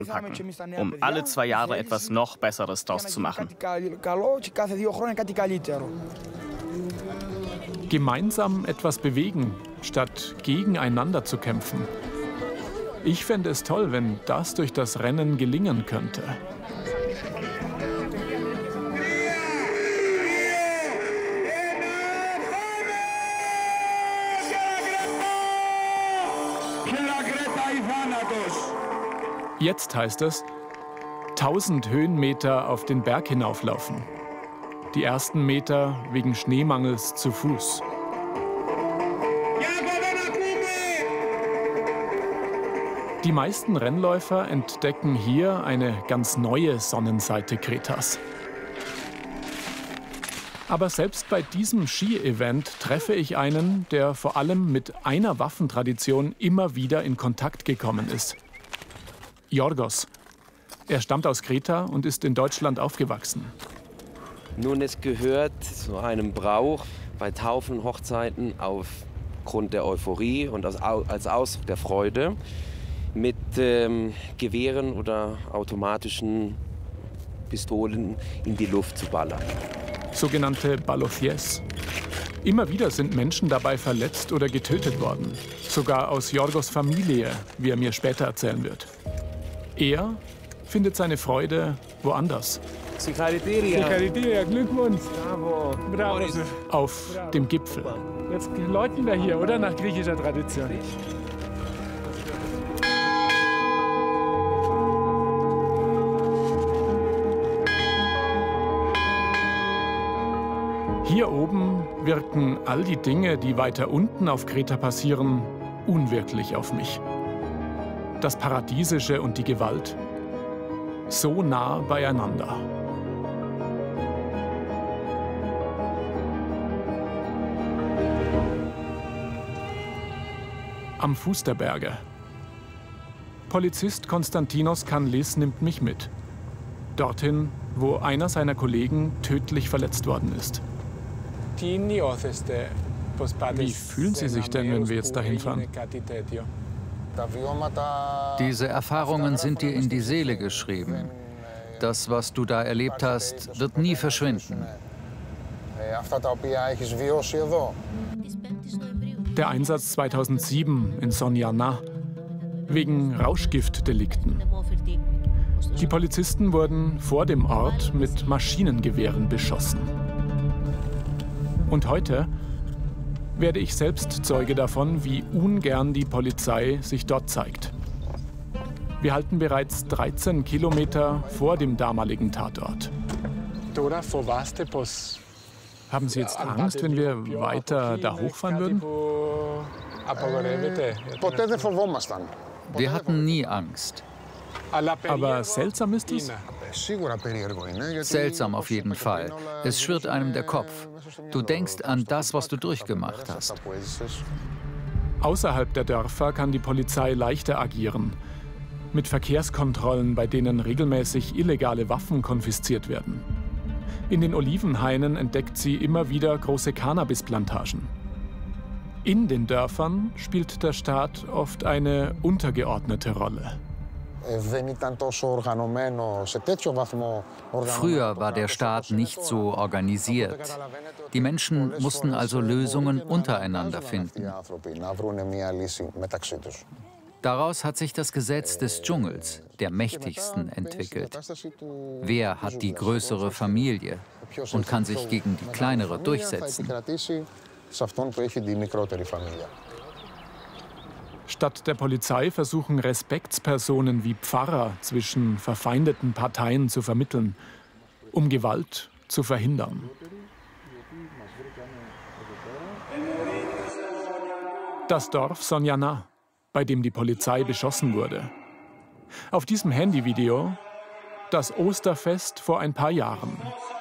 packen, um alle 2 Jahre etwas noch Besseres draus zu machen. Gemeinsam etwas bewegen, statt gegeneinander zu kämpfen. Ich fände es toll, wenn das durch das Rennen gelingen könnte. Jetzt heißt es, 1000 Höhenmeter auf den Berg hinauflaufen. Die ersten Meter wegen Schneemangels zu Fuß. Die meisten Rennläufer entdecken hier eine ganz neue Sonnenseite Kretas. Aber selbst bei diesem Ski-Event treffe ich einen, der vor allem mit einer Waffentradition immer wieder in Kontakt gekommen ist. Yorgos. Er stammt aus Kreta und ist in Deutschland aufgewachsen. Nun, es gehört zu einem Brauch bei Taufen, Hochzeiten aufgrund der Euphorie und als Ausdruck der Freude mit Gewehren oder automatischen Pistolen in die Luft zu ballern. Sogenannte Balothies. Immer wieder sind Menschen dabei verletzt oder getötet worden. Sogar aus Yorgos Familie, wie er mir später erzählen wird. Er findet seine Freude woanders. Glückwunsch. Bravo. Auf dem Gipfel. Jetzt läuten wir hier, oder? Nach griechischer Tradition. Hier oben wirken all die Dinge, die weiter unten auf Kreta passieren, unwirklich auf mich. Das Paradiesische und die Gewalt. So nah beieinander. Am Fuß der Berge. Polizist Konstantinos Kanlis nimmt mich mit. Dorthin, wo einer seiner Kollegen tödlich verletzt worden ist. Wie fühlen Sie sich denn, wenn wir jetzt dahin fahren? Diese Erfahrungen sind dir in die Seele geschrieben. Das, was du da erlebt hast, wird nie verschwinden. Der Einsatz 2007 in Sonjana wegen Rauschgiftdelikten. Die Polizisten wurden vor dem Ort mit Maschinengewehren beschossen. Und heute werde ich selbst Zeuge davon, wie ungern die Polizei sich dort zeigt. Wir halten bereits 13 Kilometer vor dem damaligen Tatort. Haben Sie jetzt Angst, wenn wir weiter da hochfahren würden? Wir hatten nie Angst. Aber seltsam ist es? Seltsam auf jeden Fall. Es schwirrt einem der Kopf. Du denkst an das, was du durchgemacht hast. Außerhalb der Dörfer kann die Polizei leichter agieren. Mit Verkehrskontrollen, bei denen regelmäßig illegale Waffen konfisziert werden. In den Olivenhainen entdeckt sie immer wieder große Cannabisplantagen. In den Dörfern spielt der Staat oft eine untergeordnete Rolle. Früher war der Staat nicht so organisiert. Die Menschen mussten also Lösungen untereinander finden. Daraus hat sich das Gesetz des Dschungels, der Mächtigsten, entwickelt. Wer hat die größere Familie und kann sich gegen die kleinere durchsetzen? Statt der Polizei versuchen Respektspersonen wie Pfarrer zwischen verfeindeten Parteien zu vermitteln, um Gewalt zu verhindern. Das Dorf Sonjana, bei dem die Polizei beschossen wurde. Auf diesem Handyvideo das Osterfest vor ein paar Jahren.